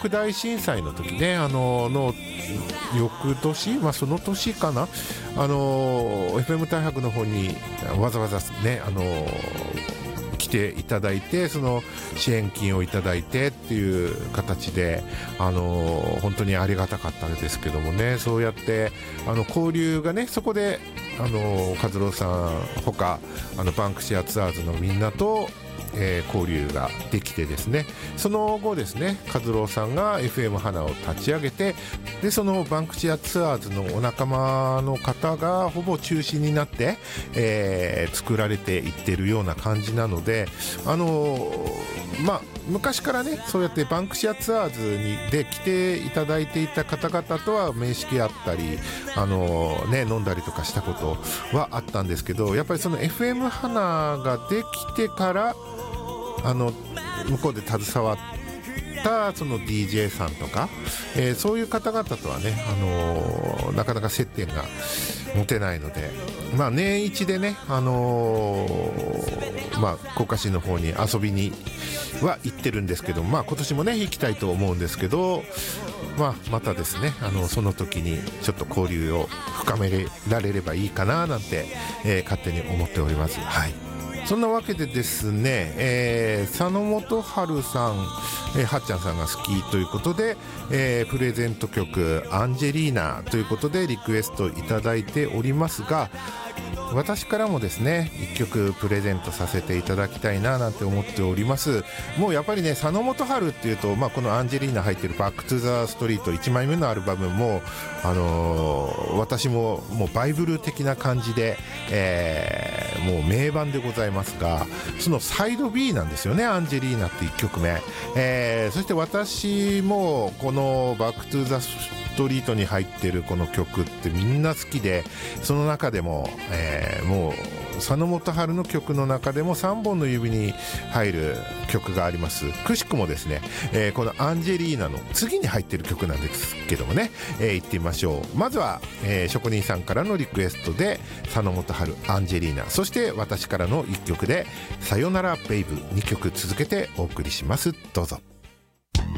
北大震災の時ね、の翌年、その年かな、FM 大白の方にわざわざね、来ていただいて、その支援金をいただいてっていう形で、本当にありがたかったですけどもね、そうやって交流がね、そこで和郎さんほかバンクシアツアーズのみんなと交流ができてですね、その後ですね、和郎さんが FM 花を立ち上げて、でそのバンクシアツアーズのお仲間の方がほぼ中心になって、作られていってるような感じなので、昔からね、そうやってバンクシアツアーズで来ていただいていた方々とは面識あったり、飲んだりとかしたことはあったんですけど、やっぱりその FM 花ができてから向こうで携わったその DJ さんとか、そういう方々とはね、なかなか接点が持てないので、年一でね、甲賀市の方に遊びには行ってるんですけど、今年もね行きたいと思うんですけど、またですね、その時にちょっと交流を深められればいいかななんて、勝手に思っております。はい、そんなわけでですね、佐野元春さん、はっちゃんさんが好きということで、プレゼント曲アンジェリーナということでリクエストいただいておりますが、私からもですね1曲プレゼントさせていただきたいななんて思っております。もうやっぱりね、佐野元春っていうと、このアンジェリーナ入ってるバックトゥザストリート1枚目のアルバムも、私ももうバイブル的な感じで、もう名盤でございますが、そのサイド B なんですよね、アンジェリーナって1曲目、そして私もこのバックトゥザストリートに入ってるこの曲ってみんな好きで、その中でも、もう佐野元春の曲の中でも3本の指に入る曲があります。くしくもですね、このアンジェリーナの次に入ってる曲なんですけどもね、行ってみましょう。まずは、職人さんからのリクエストで佐野元春アンジェリーナ、そして私からの1曲でさよならベイブ、2曲続けてお送りします。どうぞ。